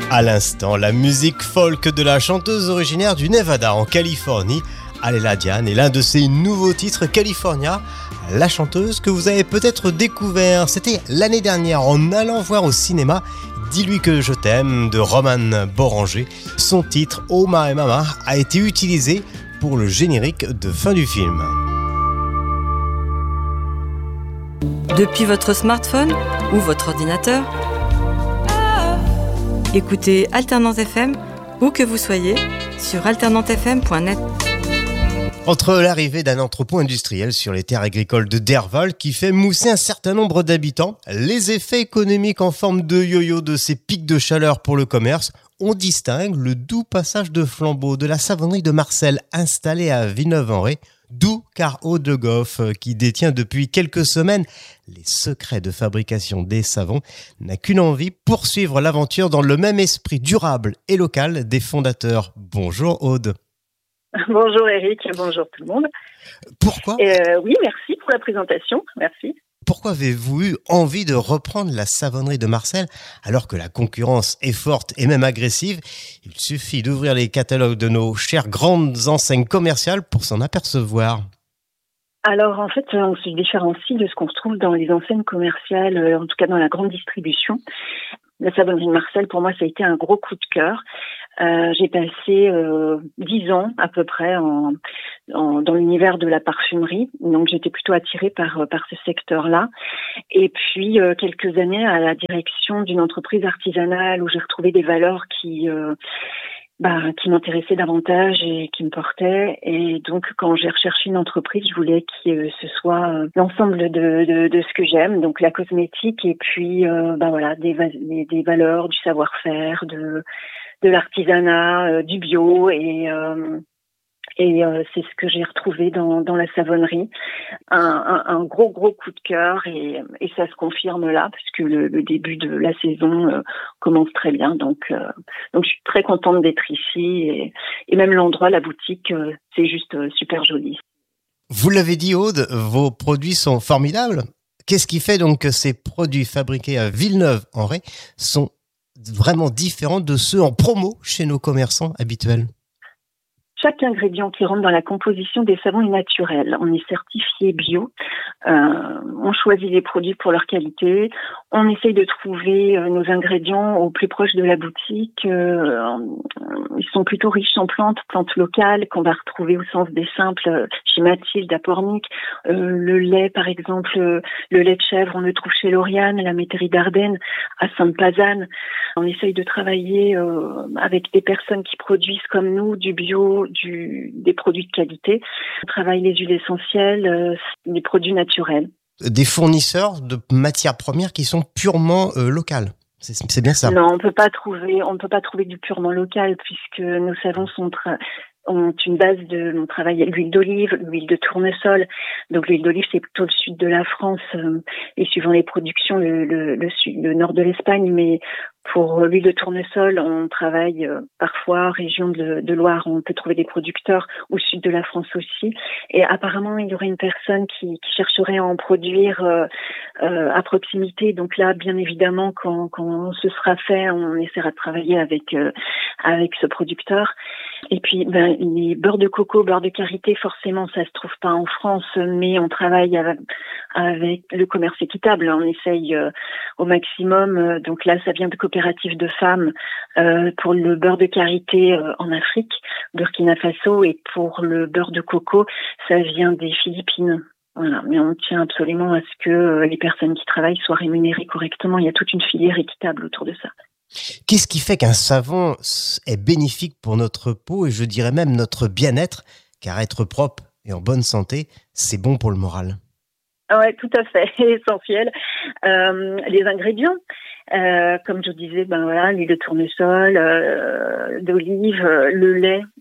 À l'instant, la musique folk de la chanteuse originaire du Nevada en Californie, Alela Diane, et l'un de ses nouveaux titres, California. La chanteuse que vous avez peut-être découvert, c'était l'année dernière en allant voir au cinéma Dis-lui que je t'aime de Roman Boranger. Son titre Oh My Mama a été utilisé pour le générique de fin du film. Depuis votre smartphone ou votre ordinateur, écoutez Alternante FM où que vous soyez sur alternantefm.net. Entre l'arrivée d'un entrepôt industriel sur les terres agricoles de Derval qui fait mousser un certain nombre d'habitants, les effets économiques en forme de yo-yo de ces pics de chaleur pour le commerce, on distingue le doux passage de flambeau de la savonnerie de Marcel installée à Villeneuve-en-Ré, doux car Aude Le Goff, qui détient depuis quelques semaines les secrets de fabrication des savons, n'a qu'une envie, poursuivre l'aventure dans le même esprit durable et local des fondateurs. Bonjour Aude. Bonjour Eric, bonjour tout le monde. Pourquoi Oui, merci pour la présentation, merci. Pourquoi avez-vous eu envie de reprendre la savonnerie de Marcel alors que la concurrence est forte et même agressive? Il suffit d'ouvrir les catalogues de nos chères grandes enseignes commerciales pour s'en apercevoir. Alors en fait, on se différencie de ce qu'on retrouve dans les enseignes commerciales, en tout cas dans la grande distribution. La savonnerie de Marcel, pour moi, ça a été un gros coup de cœur. J'ai passé 10 ans à peu près dans l'univers de la parfumerie, donc j'étais plutôt attirée par ce secteur-là. Et puis quelques années à la direction d'une entreprise artisanale où j'ai retrouvé des valeurs qui m'intéressaient davantage et qui me portaient. Et donc quand j'ai recherché une entreprise, je voulais que ce soit l'ensemble de ce que j'aime, donc la cosmétique et puis des valeurs, du savoir-faire, de l'artisanat, du bio et c'est ce que j'ai retrouvé dans la savonnerie. Un gros coup de cœur et ça se confirme là parce que le début de la saison commence très bien. Donc je suis très contente d'être ici et même l'endroit, la boutique, c'est juste super joli. Vous l'avez dit Aude, vos produits sont formidables. Qu'est-ce qui fait donc que ces produits fabriqués à Villeneuve-en-Ré sont vraiment différents de ceux en promo chez nos commerçants habituels? Chaque ingrédient qui rentre dans la composition des savons est naturel. On est certifié bio. On choisit les produits pour leur qualité. On essaye de trouver nos ingrédients au plus proche de la boutique. Ils sont plutôt riches en plantes locales qu'on va retrouver au sens des simples chez Mathilde à Pornic. Le lait, par exemple, le lait de chèvre, on le trouve chez Lauriane, la métairie d'Ardennes, à Sainte-Pazanne. On essaye de travailler avec des personnes qui produisent comme nous du bio, des produits de qualité. On travaille les huiles essentielles, des produits naturels. Des fournisseurs de matières premières qui sont purement locales. C'est bien ça. Non, on peut pas trouver du purement local puisque nos savons ont une base on travaille avec l'huile d'olive, l'huile de tournesol. Donc l'huile d'olive, c'est plutôt le sud de la France et suivant les productions, le nord de l'Espagne. Mais pour l'huile de tournesol, on travaille parfois région de Loire, on peut trouver des producteurs au sud de la France aussi. Et apparemment, il y aurait une personne qui chercherait à en produire à proximité. Donc là, bien évidemment, quand ce sera fait, on essaiera de travailler avec ce producteur. Et puis, les beurres de coco, beurre de karité, forcément, ça se trouve pas en France, mais on travaille avec le commerce équitable. On essaye au maximum. Donc là, ça vient de coopératives de femmes pour le beurre de karité en Afrique, Burkina Faso, et pour le beurre de coco, ça vient des Philippines. Voilà, mais on tient absolument à ce que les personnes qui travaillent soient rémunérées correctement. Il y a toute une filière équitable autour de ça. Qu'est-ce qui fait qu'un savon est bénéfique pour notre peau et je dirais même notre bien-être? Car être propre et en bonne santé, c'est bon pour le moral. Ouais, tout à fait, essentiel. Les ingrédients, comme je vous disais, l'huile de tournesol, d'olive, le lait.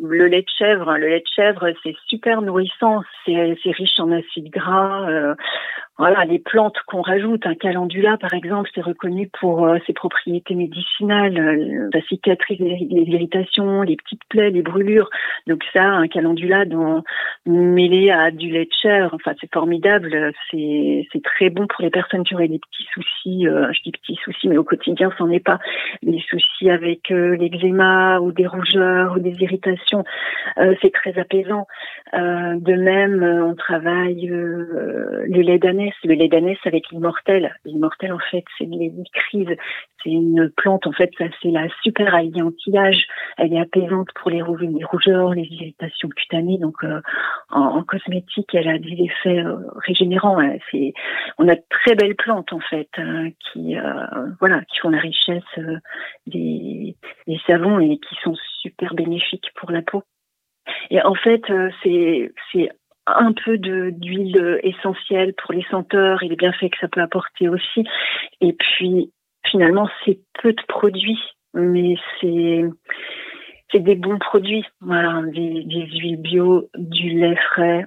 le lait de chèvre. Le lait de chèvre, c'est super nourrissant. C'est riche en acides gras. Voilà, les plantes qu'on rajoute, un calendula par exemple, c'est reconnu pour ses propriétés médicinales, ça cicatrise les irritations, les petites plaies, les brûlures. Donc ça, un calendula mêlé à du lait de chèvre, enfin c'est formidable, c'est très bon pour les personnes qui auraient des petits soucis, je dis petits soucis, mais au quotidien c'en est pas, des soucis avec l'eczéma ou des rougeurs ou des irritations, c'est très apaisant. De même, on travaille le lait d'ânesse. Le lait d'ânesse avec l'immortelle. L'immortelle, en fait, c'est de l'hélicryse. C'est une plante, en fait, ça c'est la super alliée anti-âge. Elle est apaisante pour les rougeurs, les irritations cutanées. Donc, en cosmétique, elle a des effets régénérants. On a de très belles plantes, en fait, qui font la richesse des savons et qui sont super bénéfiques pour la peau. Et en fait, c'est un peu d'huile essentielle pour les senteurs et les bienfaits que ça peut apporter aussi. Et puis, finalement, c'est peu de produits, mais c'est des bons produits. Voilà, des huiles bio, du lait frais.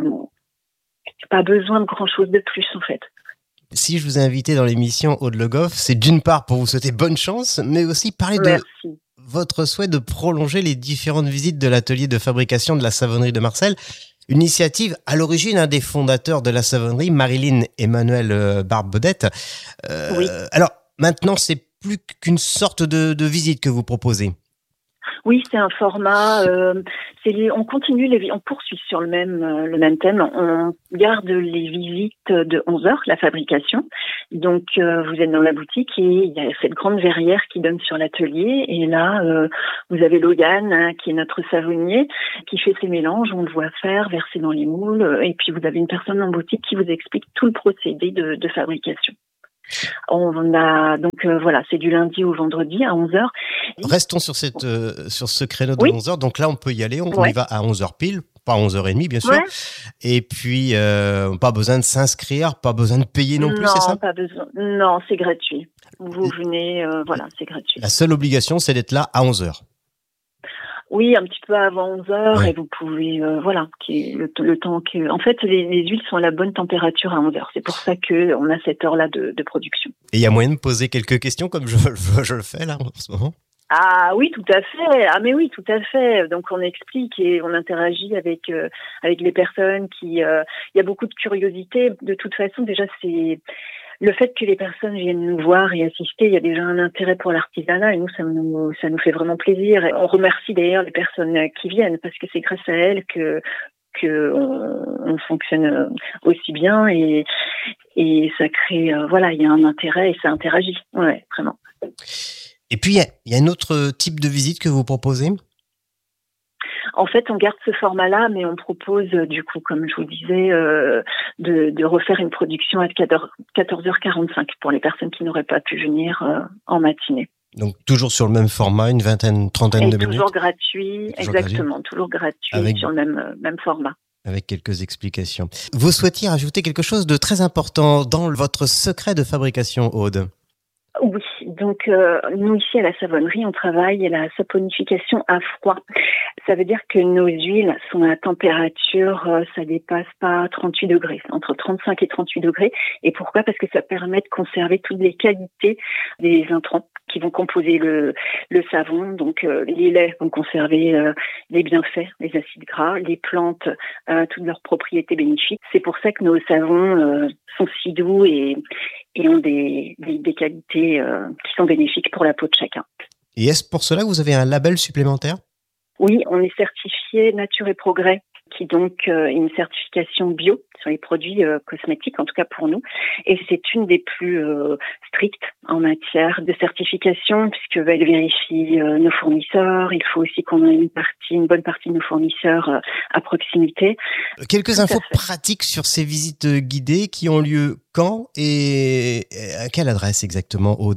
Pas besoin de grand-chose de plus, en fait. Si je vous ai invité dans l'émission Aude Le Goff, c'est d'une part pour vous souhaiter bonne chance, mais aussi parler de votre souhait de prolonger les différentes visites de l'atelier de fabrication de la savonnerie de Marcel. Une initiative à l'origine, un des fondateurs de la savonnerie, Marilyn Emmanuel Barbedette. Oui. Alors, maintenant, c'est plus qu'une sorte de visite que vous proposez. Oui, c'est un format. On continue on poursuit sur le même thème. On garde les visites de 11h, la fabrication. Donc, vous êtes dans la boutique et il y a cette grande verrière qui donne sur l'atelier. Et là, vous avez Logan, qui est notre savonnier, qui fait ses mélanges. On le voit faire, verser dans les moules. Et puis, vous avez une personne en boutique qui vous explique tout le procédé de fabrication. On a donc voilà, c'est du lundi au vendredi à 11h. Restons sur ce créneau de 11h. Donc là, on peut y aller. On y va à 11h pile, pas 11h30 bien sûr. Ouais. Et puis pas besoin de s'inscrire, pas besoin de payer non plus, c'est ça ? Non, pas besoin. Non, c'est gratuit. Vous venez, voilà, c'est gratuit. La seule obligation, c'est d'être là à 11h. Oui, un petit peu avant 11h, et vous pouvez, le temps que... En fait, les huiles sont à la bonne température à 11h. C'est pour ça qu'on a cette heure-là de production. Et il y a moyen de poser quelques questions comme je le fais là en ce moment ? Ah oui, tout à fait. Ah mais oui, tout à fait. Donc on explique et on interagit avec les personnes il y a beaucoup de curiosité. De toute façon, déjà, c'est... Le fait que les personnes viennent nous voir et assister, il y a déjà un intérêt pour l'artisanat et nous, ça nous fait vraiment plaisir. Et on remercie d'ailleurs les personnes qui viennent parce que c'est grâce à elles que on fonctionne aussi bien et ça crée, il y a un intérêt et ça interagit. Ouais, vraiment. Et puis, il y a un autre type de visite que vous proposez ? En fait, on garde ce format-là, mais on propose, du coup, comme je vous disais, de refaire une production à 14h45 pour les personnes qui n'auraient pas pu venir en matinée. Donc, toujours sur le même format, une trentaine de minutes. Toujours gratuit, exactement, toujours gratuit sur le même format. Avec quelques explications. Vous souhaitiez rajouter quelque chose de très important dans votre secret de fabrication, Aude ? Oui, donc nous ici à la savonnerie, on travaille la saponification à froid. Ça veut dire que nos huiles sont à température, ça dépasse pas 38 degrés, entre 35 et 38 degrés. Et pourquoi ? Parce que ça permet de conserver toutes les qualités des intrants qui vont composer le savon. Donc les laits vont conserver les bienfaits, les acides gras, les plantes, toutes leurs propriétés bénéfiques. C'est pour ça que nos savons sont si doux et ont des qualités qui sont bénéfiques pour la peau de chacun. Et est-ce pour cela que vous avez un label supplémentaire ? Oui, on est certifié Nature et Progrès, qui donc est une certification bio sur les produits cosmétiques, en tout cas pour nous. Et c'est une des plus strictes en matière de certification, puisqu'elle vérifie nos fournisseurs. Il faut aussi qu'on ait une bonne partie de nos fournisseurs à proximité. Quelques infos pratiques sur ces visites guidées qui ont lieu quand et à quelle adresse exactement, Aude ?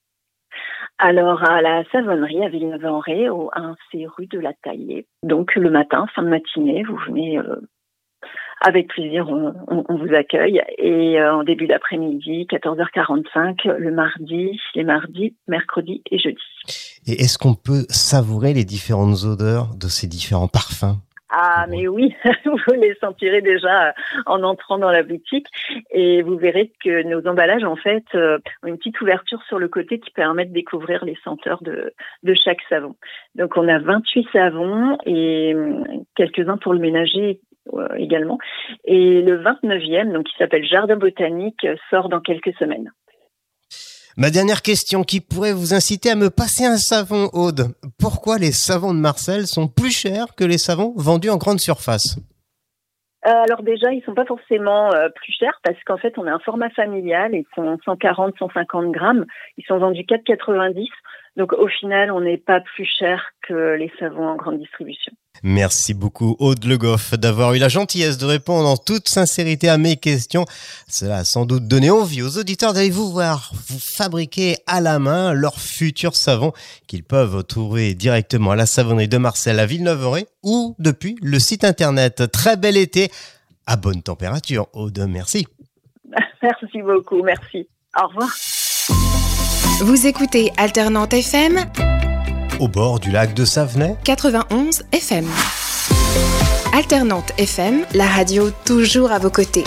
Alors, à la savonnerie à Villeneuve-en-Ré, au 1C rue de la Taillée. Donc, le matin, fin de matinée, vous venez Avec plaisir, on vous accueille. Et en début d'après-midi, 14h45, les mardis, mercredis et jeudis. Et est-ce qu'on peut savourer les différentes odeurs de ces différents parfums ? Ah, mais oui, vous les sentirez déjà en entrant dans la boutique et vous verrez que nos emballages, en fait, ont une petite ouverture sur le côté qui permet de découvrir les senteurs de chaque savon. Donc, on a 28 savons et quelques-uns pour le ménager également. Et le 29e, donc qui s'appelle Jardin Botanique, sort dans quelques semaines. Ma dernière question, qui pourrait vous inciter à me passer un savon, Aude ? Pourquoi les savons de Marcel sont plus chers que les savons vendus en grande surface ? Alors déjà, ils sont pas forcément plus chers parce qu'en fait, on a un format familial. Ils sont 140, 150 grammes. Ils sont vendus 4,90. Donc au final, on n'est pas plus cher que les savons en grande distribution. Merci beaucoup Aude Le Goff d'avoir eu la gentillesse de répondre en toute sincérité à mes questions. Cela a sans doute donné envie aux auditeurs d'aller vous voir vous fabriquer à la main leurs futurs savons qu'ils peuvent trouver directement à la savonnerie de Marcel à Villeneuve-en-Ré ou depuis le site internet. Très bel été à bonne température, Aude. Merci. Merci beaucoup, merci. Au revoir. Vous écoutez Alternante FM au bord du lac de Savenay 91 FM. Alternante FM, la radio toujours à vos côtés.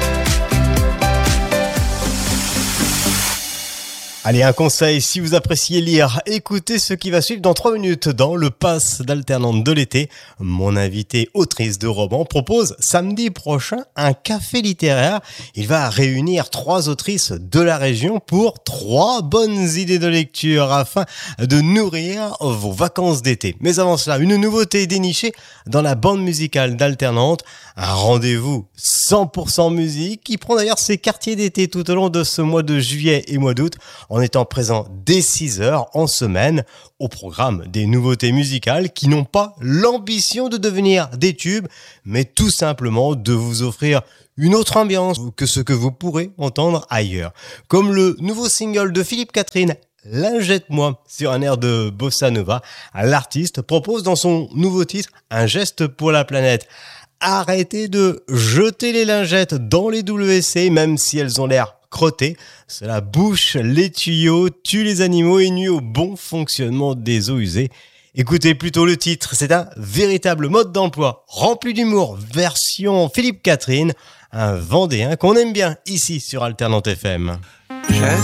Allez, un conseil, si vous appréciez lire, écoutez ce qui va suivre dans 3 minutes dans le Pass d'Alternante de l'été. Mon invité, autrice de romans, propose samedi prochain un café littéraire. Il va réunir 3 autrices de la région pour 3 bonnes idées de lecture afin de nourrir vos vacances d'été. Mais avant cela, une nouveauté dénichée dans la bande musicale d'Alternante. Un rendez-vous 100% musique qui prend d'ailleurs ses quartiers d'été tout au long de ce mois de juillet et mois d'août en étant présent dès 6h en semaine au programme des nouveautés musicales qui n'ont pas l'ambition de devenir des tubes mais tout simplement de vous offrir une autre ambiance que ce que vous pourrez entendre ailleurs. Comme le nouveau single de Philippe Catherine, Lingette-moi, sur un air de bossa nova, l'artiste propose dans son nouveau titre un geste pour la planète. Arrêtez de jeter les lingettes dans les WC, même si elles ont l'air crottées. Cela bouche les tuyaux, tue les animaux et nuit au bon fonctionnement des eaux usées. Écoutez plutôt le titre, c'est un véritable mode d'emploi rempli d'humour, version Philippe Catherine, un Vendéen qu'on aime bien ici sur Alternante FM.